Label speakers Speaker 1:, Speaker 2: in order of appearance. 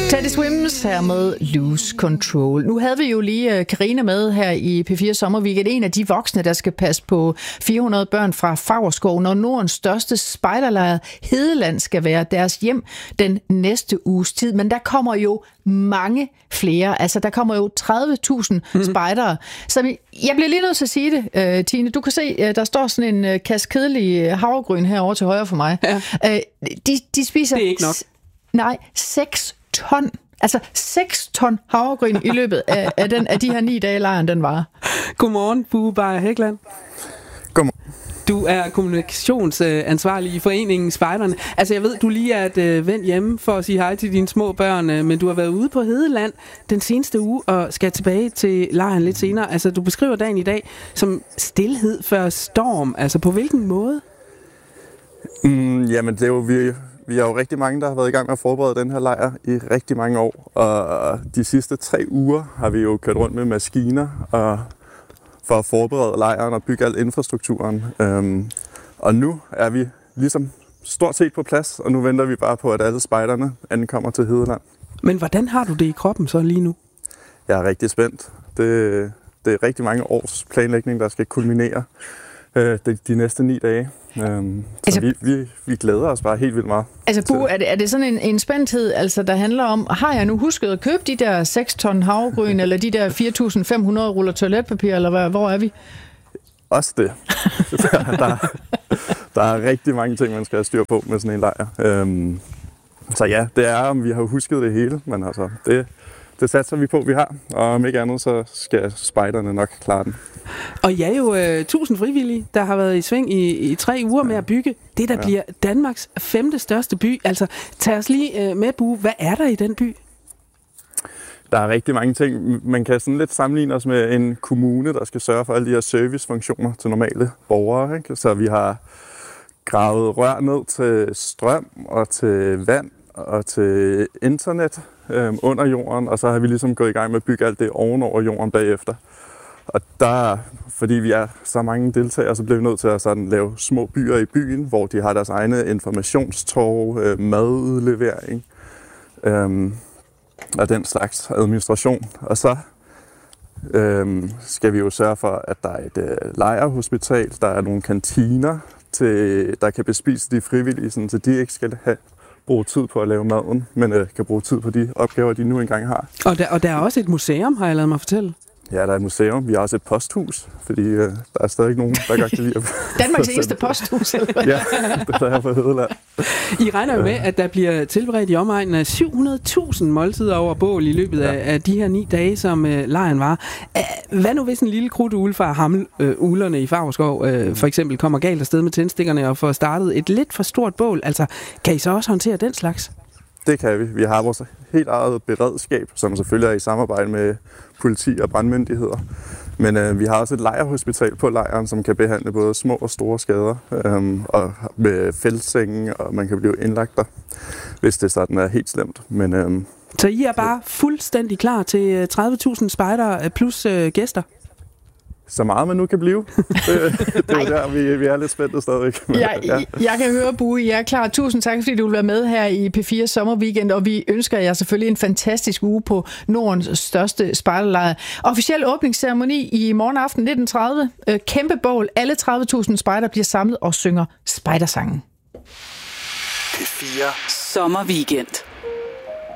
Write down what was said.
Speaker 1: Teddy Swims her med Lose Control. Nu havde vi jo lige Karina med her i P4 Sommerweekend. En af de voksne, der skal passe på 400 børn fra Favrskov, når Nordens største spejderlejr Hedeland skal være deres hjem den næste uges tid. Men der kommer jo mange flere. Altså, der kommer jo 30.000 spejdere. Så jeg bliver lige nødt til at sige det, Tine. Du kan se, der står sådan en kasse kedelig havregryn herovre til højre for mig. Ja. De spiser...
Speaker 2: Det er ikke nok.
Speaker 1: Nej, 6 ton. Altså 6 ton havregryn i løbet af de her 9 dage, lejren den varer.
Speaker 2: Godmorgen, Bue Beyer Hækland.
Speaker 3: Godmorgen.
Speaker 2: Du er kommunikationsansvarlig i foreningen Spejderne. Altså, jeg ved, du lige er vendt hjemme for at sige hej til dine små børn, men du har været ude på Hedeland den seneste uge og skal tilbage til lejren lidt senere. Altså, du beskriver dagen i dag som stilhed før storm. Altså, på hvilken måde?
Speaker 3: Jamen, det er jo vi er jo rigtig mange, der har været i gang med at forberede den her lejr i rigtig mange år. Og de sidste 3 uger har vi jo kørt rundt med maskiner for at forberede lejren og bygge al infrastrukturen. Og nu er vi ligesom stort set på plads, og nu venter vi bare på, at alle spejderne ankommer til Hedeland.
Speaker 2: Men hvordan har du det i kroppen så lige nu?
Speaker 3: Jeg er rigtig spændt. Det er rigtig mange års planlægning, der skal kulminere de næste 9 dage. Så vi glæder os bare helt vildt meget.
Speaker 1: Altså, Bue, er det sådan en spændthed, altså, der handler om, har jeg nu husket at købe de der 6 ton havregryn, eller de der 4.500 ruller toiletpapir, eller hvor er vi?
Speaker 3: Også det. Der er rigtig mange ting, man skal have styr på med sådan en lejr. Så ja, det er, om vi har husket det hele, men altså, det satser vi på, vi har. Og om ikke andet, så skal spejderne nok klare den.
Speaker 2: Og I er jo 1000 frivillige, der har været i sving i 3 uger med at bygge det, der bliver Danmarks 5. største by. Altså, tag os lige med, Bue. Hvad er der i den by?
Speaker 3: Der er rigtig mange ting. Man kan sådan lidt sammenligne os med en kommune, der skal sørge for alle de her servicefunktioner til normale borgere. Ikke? Så vi har gravet rør ned til strøm og til vand og til internet under jorden, og så har vi ligesom gået i gang med at bygge alt det ovenover jorden bagefter. Og der, fordi vi er så mange deltagere, så bliver vi nødt til at sådan lave små byer i byen, hvor de har deres egne informationstorv, madudlevering og den slags administration. Og så skal vi jo sørge for, at der er et lejrhospital, der er nogle kantiner, der kan bespise de frivillige, sådan, så de ikke skal bruge tid på at lave maden, men kan bruge tid på de opgaver, de nu engang har.
Speaker 2: Og der er også et museum, har jeg ladet mig fortælle.
Speaker 3: Ja, der er et museum. Vi har også et posthus, fordi der er stadig nogen, der godt kan lide at...
Speaker 1: Danmarks eneste posthus, eller hvad?
Speaker 3: Ja, det er her på Hedeland.
Speaker 2: I regner jo med, at der bliver tilberedt i omegnen af 700.000 måltider over bål i løbet af de her 9 dage, som lejren var. Hvad nu hvis en lille krudtugle fra Hammelulerne i Favrskov for eksempel kommer galt afsted med tændstikkerne og får startet et lidt for stort bål? Altså, kan I så også håndtere den slags?
Speaker 3: Det kan vi. Vi har vores helt eget beredskab, som selvfølgelig er i samarbejde med politi og brandmyndigheder. Men vi har også et lejrhospital på lejren, som kan behandle både små og store skader, og med feltsengen, og man kan blive indlagt der, hvis det sådan er helt slemt. Men,
Speaker 2: så I er bare fuldstændig klar til 30.000 spejdere plus gæster?
Speaker 3: Så meget man nu kan blive. Det er der, vi er lidt spændte stadigvæk.
Speaker 1: Jeg kan høre, Bue, I er klar. Tusind tak, fordi du vil være med her i P4 Sommerweekend, og vi ønsker jer selvfølgelig en fantastisk uge på Nordens største spejderlejr. Officiel åbningsceremoni i morgen aften 19:30. Kæmpe bål. Alle 30.000 spejder bliver samlet og synger spejdersangen.
Speaker 4: P4 Sommerweekend.